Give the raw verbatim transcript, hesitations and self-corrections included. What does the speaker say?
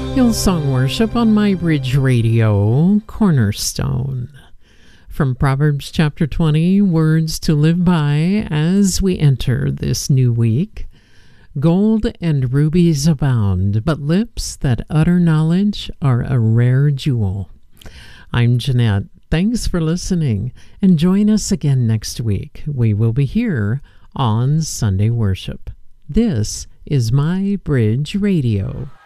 Hillsong Worship on My Bridge Radio, Cornerstone. From Proverbs chapter twenty, words to live by as we enter this new week. Gold and rubies abound, but lips that utter knowledge are a rare jewel. I'm Jeanette. Thanks for listening, and join us again next week. We will be here on Sunday Worship. This is My Bridge Radio.